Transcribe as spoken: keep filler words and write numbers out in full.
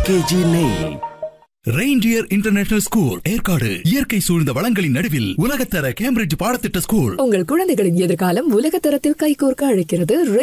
RKG நெய். Reindeer international school Yercaud இயற்கை சூழ்ந்த வளங்களின் நடுவில் உலகத்தர கேம்பிரிட்ஜ் பாடத்திட்ட ஸ்கூல். உங்கள் குழந்தைகளின் எதிர்காலம் உலகத்தரத்தில் கைகோர்க்க அழைக்கிறது.